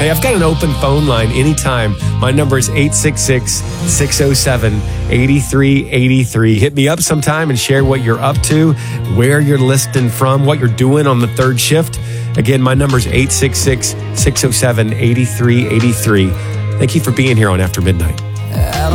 Hey, I've got an open phone line anytime. My number is 866-607-8383. Hit me up sometime and share what you're up to, where you're listening from, what you're doing on the third shift. Again, my number is 866-607-8383. Thank you for being here on After Midnight.